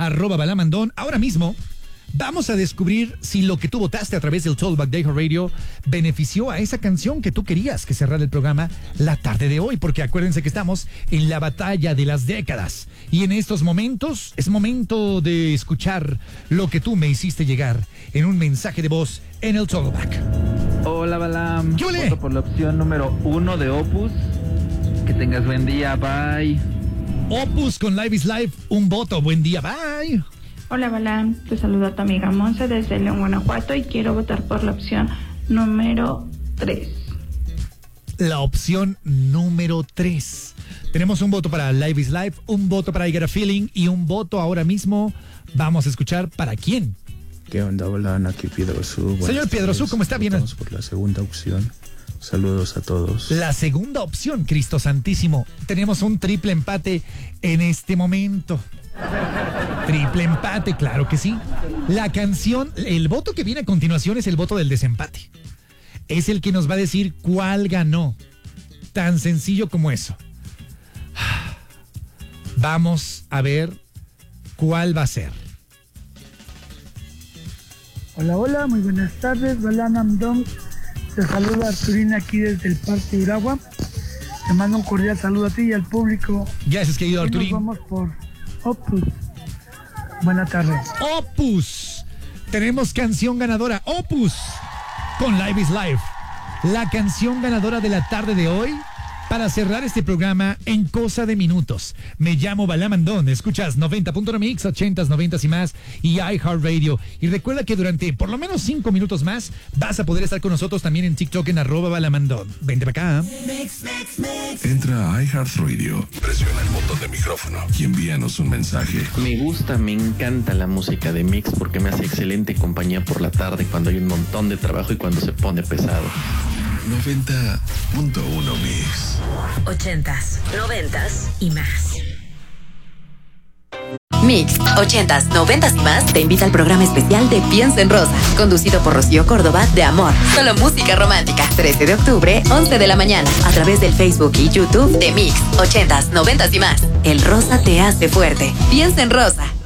@balamandón. Ahora mismo vamos a descubrir si lo que tú votaste a través del Talkback de iHeartRadio benefició a esa canción que tú querías que cerrara el programa la tarde de hoy, porque acuérdense que estamos en la batalla de las décadas y en estos momentos es momento de escuchar lo que tú me hiciste llegar en un mensaje de voz en el Talkback. Hola Balam, ¿Qué ole? voto por la opción número 1 de Opus. Que tengas buen día, bye. Opus con Live is Live, un voto, buen día, bye. Hola Balam, te saluda tu amiga Monse desde León, Guanajuato y quiero votar por la opción número 3. La opción número 3. Tenemos un voto para Live is Live, un voto para I Got a Feeling y un voto ahora mismo. Vamos a escuchar para quién. ¿Qué onda, Balam? Aquí Piedrosú. Señor Piedrosú, ¿cómo está? Bien. Vamos por la segunda opción. Saludos a todos. La segunda opción, Cristo Santísimo. Tenemos un triple empate en este momento. Triple empate, claro que sí. La canción, el voto que viene a continuación es el voto del desempate. Es el que nos va a decir cuál ganó. Tan sencillo como eso. Vamos a ver cuál va a ser. Hola, hola, muy buenas tardes, Balam Amdón. Te saluda Arturina aquí desde el Parque Uragua. Te mando un cordial saludo a ti y al público. Gracias, querido Y Arturín. nos vamos por Opus. Buenas tardes. Opus. Tenemos canción ganadora. Opus con Live is Live. La canción ganadora de la tarde de hoy para cerrar este programa en cosa de minutos. Me llamo Balam Andón. Escuchas 90.1 Mix, 80s, 90s y más y iHeartRadio. Y recuerda que durante por lo menos 5 minutos más vas a poder estar con nosotros también en TikTok en @balamandón. Vente para acá. Entra a iHeartRadio, presiona el botón de micrófono y envíanos un mensaje. Me gusta, me encanta la música de Mix porque me hace excelente compañía por la tarde cuando hay un montón de trabajo y cuando se pone pesado. 90.1 Mix. 80s, 90s y más. Mix 80s, 90s y más te invita al programa especial de Piensa en Rosa, conducido por Rocío Córdoba de Amor. Solo música romántica. 13 de octubre, 11 de la mañana, a través del Facebook y YouTube de Mix 80s, 90s y más. El rosa te hace fuerte. Piensa en Rosa.